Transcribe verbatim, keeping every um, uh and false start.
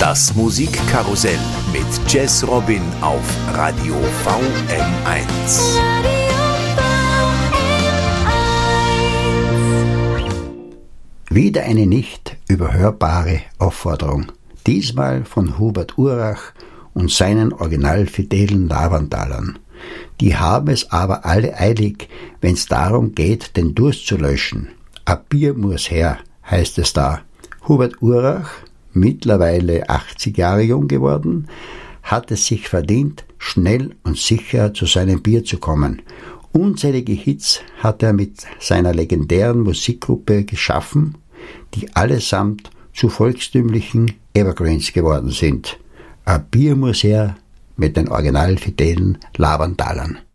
Das Musikkarussell mit Jazz Robin auf Radio V M eins. Wieder eine nicht überhörbare Aufforderung. Diesmal von Hubert Urach und seinen originalfidelen Lavantalern. Die haben es aber alle eilig, wenn's darum geht, den Durst zu löschen. A Bier muss her, heißt es da. Hubert Urach, mittlerweile achtzig Jahre jung geworden, hat es sich verdient, schnell und sicher zu seinem Bier zu kommen. Unzählige Hits hat er mit seiner legendären Musikgruppe geschaffen, die allesamt zu volkstümlichen Evergreens geworden sind. A Bier muss her mit den originalfidelen Lavantalern.